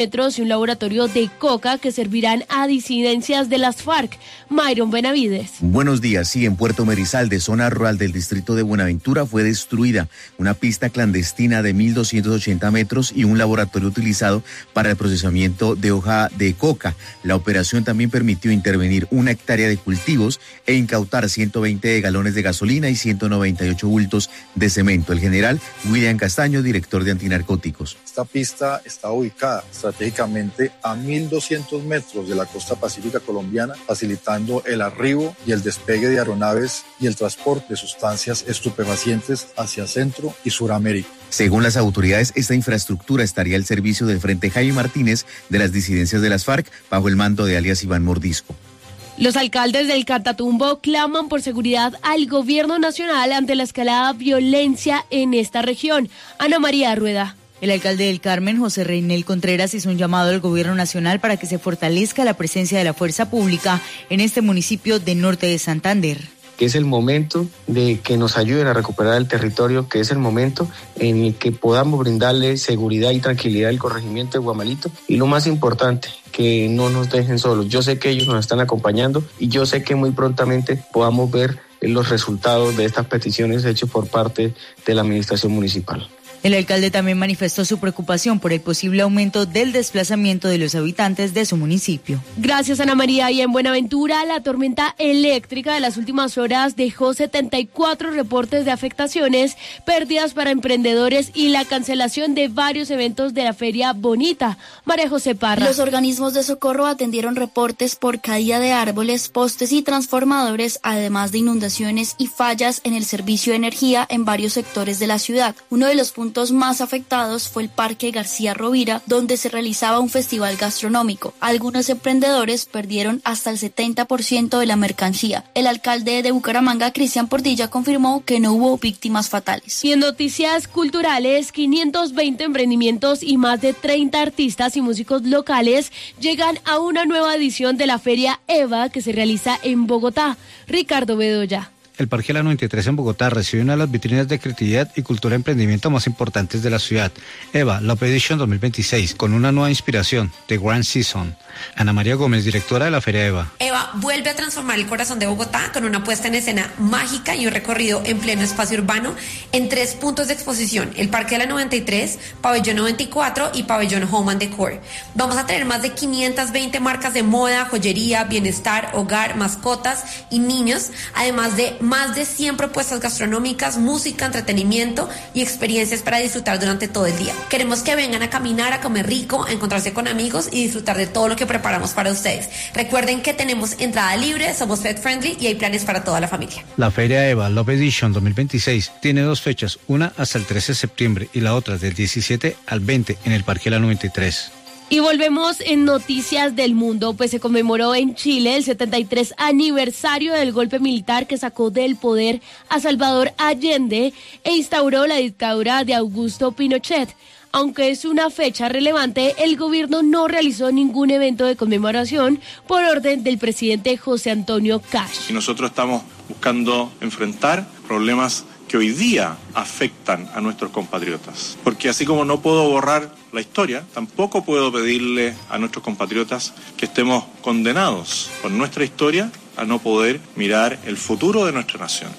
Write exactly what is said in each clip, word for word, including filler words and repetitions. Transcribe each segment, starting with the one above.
y un laboratorio de coca que servirán a disidencias de las FARC. Myron Benavides. Buenos días. Sí, en Puerto Merizalde, zona rural del distrito de Buenaventura, fue destruida una pista clandestina de mil doscientos ochenta metros y un laboratorio utilizado para el procesamiento de hoja de coca. La operación también permitió intervenir una hectárea de cultivos e incautar ciento veinte galones de gasolina y ciento noventa y ocho bultos de cemento. El general William Castaño, director de antinarcóticos. Esta pista está ubicada estratégicamente a mil doscientos metros de la costa pacífica colombiana, facilitando el arribo y el despegue de aeronaves y el transporte de sustancias estupefacientes hacia Centro y Suramérica. Según las autoridades, esta infraestructura estaría al servicio del Frente Jaime Martínez de las disidencias de las FARC bajo el mando de alias Iván Mordisco. Los alcaldes del Catatumbo claman por seguridad al gobierno nacional ante la escalada violencia en esta región. Ana María Rueda. El alcalde del Carmen, José Reinel Contreras, hizo un llamado al gobierno nacional para que se fortalezca la presencia de la fuerza pública en este municipio del norte de Santander. Que es el momento de que nos ayuden a recuperar el territorio, que es el momento en el que podamos brindarle seguridad y tranquilidad al corregimiento de Guamalito. Y lo más importante, que no nos dejen solos. Yo sé que ellos nos están acompañando y yo sé que muy prontamente podamos ver los resultados de estas peticiones hechas por parte de la administración municipal. El alcalde también manifestó su preocupación por el posible aumento del desplazamiento de los habitantes de su municipio. Gracias, Ana María. Y en Buenaventura, la tormenta eléctrica de las últimas horas dejó setenta y cuatro reportes de afectaciones, pérdidas para emprendedores y la cancelación de varios eventos de la Feria Bonita. María José Parra. Los organismos de socorro atendieron reportes por caída de árboles, postes y transformadores, además de inundaciones y fallas en el servicio de energía en varios sectores de la ciudad. Uno de los puntos más afectados fue el Parque García Rovira, donde se realizaba un festival gastronómico. Algunos emprendedores perdieron hasta el setenta por ciento de la mercancía. El alcalde de Bucaramanga, Cristian Portilla, confirmó que no hubo víctimas fatales. Y en noticias culturales, quinientos veinte emprendimientos y más de treinta artistas y músicos locales llegan a una nueva edición de la Feria EVA que se realiza en Bogotá. Ricardo Bedoya. El Parque La noventa y tres en Bogotá recibe una de las vitrinas de creatividad y cultura de emprendimiento más importantes de la ciudad. EVA, Love Edition dos mil veintiséis, con una nueva inspiración, The Grand Season. Ana María Gómez, directora de la Feria EVA. EVA vuelve a transformar el corazón de Bogotá con una puesta en escena mágica y un recorrido en pleno espacio urbano en tres puntos de exposición: el Parque de la noventa y tres, Pabellón noventa y cuatro y Pabellón Home and Decor. Vamos a tener más de quinientas veinte marcas de moda, joyería, bienestar, hogar, mascotas y niños, además de más de cien propuestas gastronómicas, música, entretenimiento y experiencias para disfrutar durante todo el día. Queremos que vengan a caminar, a comer rico, a encontrarse con amigos y disfrutar de todo lo que preparamos para ustedes. Recuerden que tenemos entrada libre, somos pet friendly y hay planes para toda la familia. La Feria EVA Love Edition dos mil veintiséis tiene dos fechas, una hasta el trece de septiembre y la otra del diecisiete al veinte en el Parque La noventa y tres. Y volvemos en noticias del mundo, pues se conmemoró en Chile el setenta y tres aniversario del golpe militar que sacó del poder a Salvador Allende e instauró la dictadura de Augusto Pinochet. Aunque es una fecha relevante, el gobierno no realizó ningún evento de conmemoración por orden del presidente José Antonio Cash. Y nosotros estamos buscando enfrentar problemas que hoy día afectan a nuestros compatriotas. Porque así como no puedo borrar la historia, tampoco puedo pedirle a nuestros compatriotas que estemos condenados por nuestra historia a no poder mirar el futuro de nuestra nación.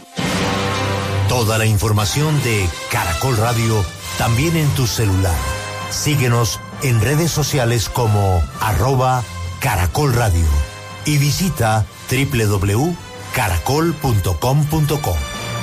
Toda la información de Caracol Radio también en tu celular. Síguenos en redes sociales como arroba Caracol Radio y visita doble u doble u doble u punto caracol punto com punto co.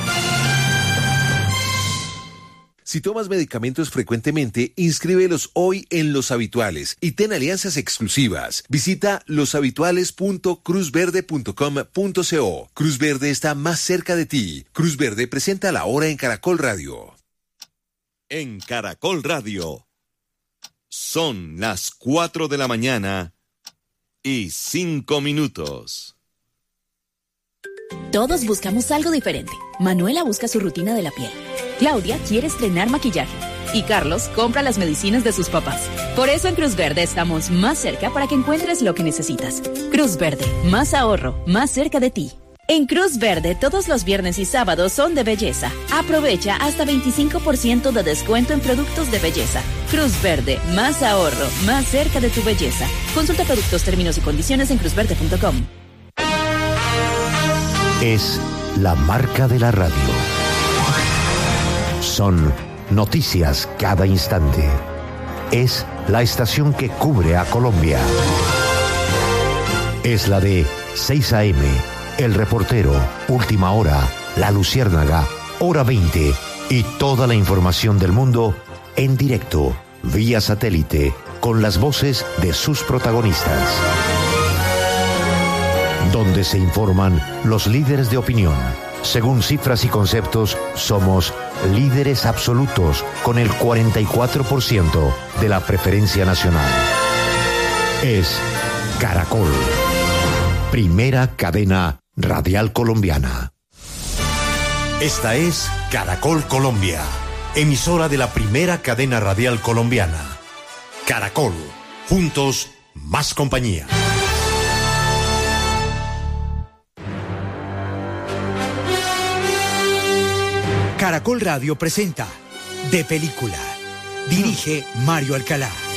Si tomas medicamentos frecuentemente, inscríbelos hoy en Los Habituales y ten alianzas exclusivas. Visita los habituales punto cruz verde punto com punto co. Cruz Verde está más cerca de ti. Cruz Verde presenta La Hora en Caracol Radio. En Caracol Radio son las cuatro de la mañana y cinco minutos. Todos buscamos algo diferente. Manuela busca su rutina de la piel. Claudia quiere estrenar maquillaje. Y Carlos compra las medicinas de sus papás. Por eso en Cruz Verde estamos más cerca para que encuentres lo que necesitas. Cruz Verde, más ahorro, más cerca de ti. En Cruz Verde, todos los viernes y sábados son de belleza. Aprovecha hasta veinticinco por ciento de descuento en productos de belleza. Cruz Verde, más ahorro, más cerca de tu belleza. Consulta productos, términos y condiciones en cruz verde punto com. Es la marca de la radio. Son noticias cada instante. Es la estación que cubre a Colombia. Es la de seis a eme, El Reportero, Última Hora, La Luciérnaga, Hora veinte y toda la información del mundo en directo, vía satélite, con las voces de sus protagonistas. Donde se informan los líderes de opinión. Según cifras y conceptos, somos líderes absolutos con el cuarenta y cuatro por ciento de la preferencia nacional. Es Caracol, primera cadena radial colombiana. Esta es Caracol Colombia, emisora de la primera cadena radial colombiana. Caracol, juntos, más compañía. Caracol Radio presenta De Película. Dirige Mario Alcalá.